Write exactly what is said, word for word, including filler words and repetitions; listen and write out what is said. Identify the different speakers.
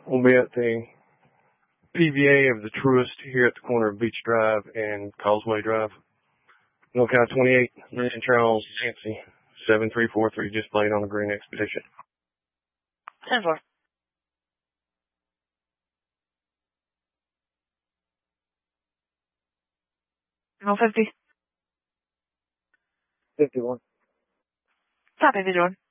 Speaker 1: We'll be at the P V A of the Truist here at the corner of Beach Drive and Causeway Drive. North Carolina twenty-eight, Lynn Charles, Nancy, seven three four three, just played on the Green Expedition.
Speaker 2: ten four. No fifty.
Speaker 3: fifty-one.
Speaker 2: Top fifty-one.